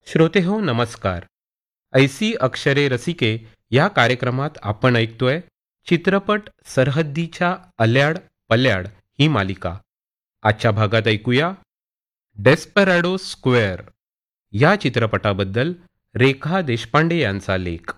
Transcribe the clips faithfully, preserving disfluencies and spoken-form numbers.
श्रोते हो नमस्कार. ऐसी अक्षरे रसिके या कार्यक्रमात आपण ऐकतोय चित्रपट सरहद्दीच्या अल्याड पल्याड ही मालिका. आजच्या भागात ऐकूया डेस्पराडो स्क्वेअर या चित्रपटाबद्दल रेखा देशपांडे यांचा लेख.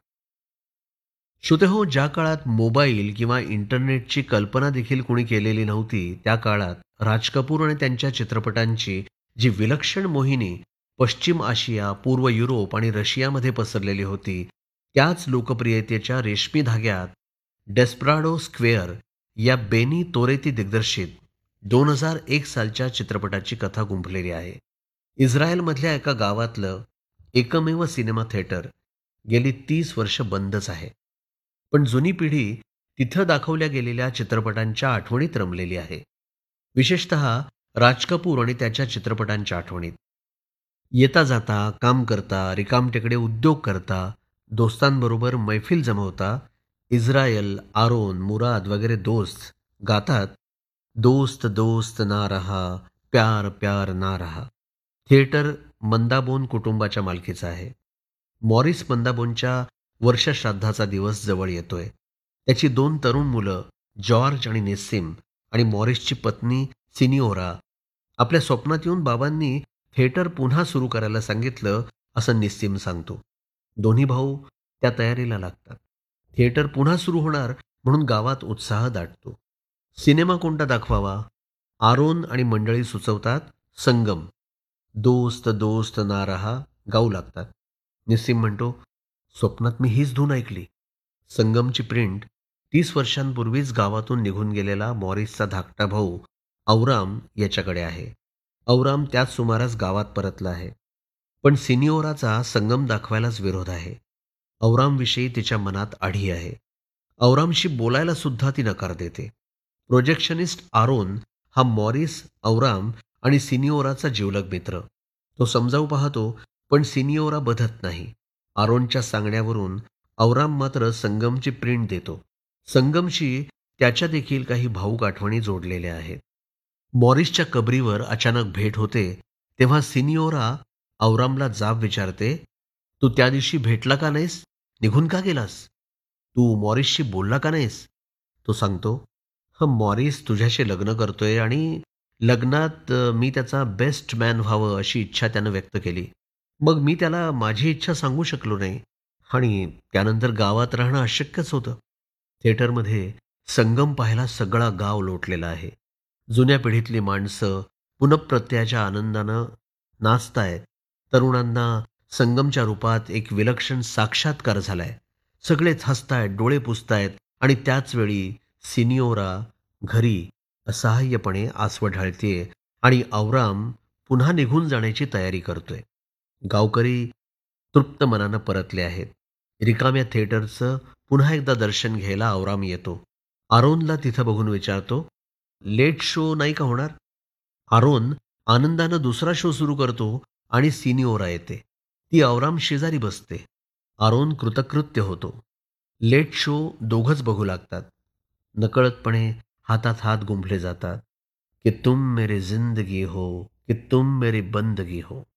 श्रोतेहो, ज्या काळात मोबाईल किंवा इंटरनेटची कल्पना देखील कोणी केलेली नव्हती, त्या काळात राज कपूर आणि त्यांच्या चित्रपटांची जी विलक्षण मोहिनी पश्चिम आशिया, पूर्व युरोप आणि रशियामध्ये पसरलेली होती, त्याच लोकप्रियतेच्या रेशमी धाग्यात डेस्पराडो स्क्वेअर या बेनी तोरेती दिग्दर्शित दोन हजार एक सालच्या चित्रपटाची कथा गुंफलेली आहे. इस्रायलमधल्या एका गावातलं एकमेव सिनेमा थिएटर गेली तीस वर्ष बंदच आहे. पण जुनी पिढी तिथं दाखवल्या गेलेल्या चित्रपटांच्या आठवणीत रमलेली आहे. विशेषतः राज कपूर आणि त्याच्या चित्रपटांच्या आठवणीत. येता जाता, काम करता, रिकामटेकडे उद्योग करता, दोस्तांबरोबर मैफिल जमवता, इस्रायल, आरोन, मुराद वगैरे दोस्त गातात, दोस्त दोस्त ना रहा, प्यार प्यार ना रहा. थिएटर मंदाबोन कुटुंबाच्या मालकीचं आहे. मॉरिस मंदाबोनच्या वर्षश्राद्धाचा दिवस जवळ येतोय. त्याची दोन तरुण मुलं जॉर्ज आणि नेसिम आणि मॉरिसची पत्नी सिनिओरा. आपल्या स्वप्नात येऊन बाबांनी थिएटर पुन्हा सुरू करायला सांगितलं असं निस्सिम सांगतो. दोन्ही भाऊ त्या तयारीला लागतात. थिएटर पुन्हा सुरू होणार म्हणून गावात उत्साह दाटतो. सिनेमा कोणता दाखवावा? आरोन आणि मंडळी सुचवतात संगम. दोस्त दोस्त ना रहा गाऊ लागतात. निस्सिम म्हणतो, स्वप्नात मी हीच धून ऐकली. संगमची प्रिंट तीस वर्षांपूर्वीच गावातून निघून गेलेला मॉरिसचा धाकटा भाऊ औराम याच्याकडे आहे. औराम त्याच सुमारास गावात परतला आहे. पण सिनिओराचा संगम दाखवायलाच विरोध आहे. औरामविषयी तिच्या मनात आढी आहे. औरामशी बोलायला सुद्धा ती नकार देते. प्रोजेक्शनिस्ट आरोन हा मॉरिस, औराम आणि सिनिओराचा जिवलग मित्र. तो समजावू पाहतो, पण सिनिओरा बधत नाही. आरोनच्या सांगण्यावरून औराम मात्र संगमची प्रिंट देतो. संगमशी त्याच्या देखील काही भाऊक आठवणी जोडलेल्या आहेत. मॉरिसच्या कबरीवर अचानक भेट होते तेव्हा सिनिओरा औरामला जाब विचारते, तू त्या दिवशी भेटला का नाहीस? निघून का गेलास? तू मॉरिसशी बोलला का नाहीस? तो सांगतो, ह मॉरिस तुझ्याशी लग्न करतोय आणि लग्नात अ, मी त्याचा बेस्ट मॅन व्हावं अशी इच्छा त्यानं व्यक्त केली. मग मी त्याला माझी इच्छा सांगू शकलो नाही आणि त्यानंतर गावात राहणं अशक्यच होतं. थिएटरमध्ये संगम पाहायला सगळा गाव लोटलेला आहे. जुन्या पिढीतली माणसं पुनःप्रत्ययाच्या आनंदानं नाचतायत. तरुणांना संगमच्या रूपात एक विलक्षण साक्षात्कार झालाय. सगळेच हसतायत, डोळे पुसतायत आणि त्याच वेळी सिनिओरा घरी असहाय्यपणे आसवं ढाळतेय आणि औराम पुन्हा निघून जाण्याची तयारी करतोय. गावकरी तृप्त मनानं परतले आहेत. रिकाम्या थिएटरचं पुन्हा एकदा दर्शन घ्यायला औराम येतो. आरोनला तिथं बघून विचारतो, लेट शो नाही का होणार? आरोन आनंदानं दुसरा शो सुरू करतो आणि सिनिओरा येते. ती औराम शेजारी बसते. आरोन कृतकृत्य होतो. लेट शो दोघंच बघू लागतात. नकळतपणे हातात हात गुंफले जातात. कि तुम मेरी जिंदगी हो, कि तुम मेरी बंदगी हो.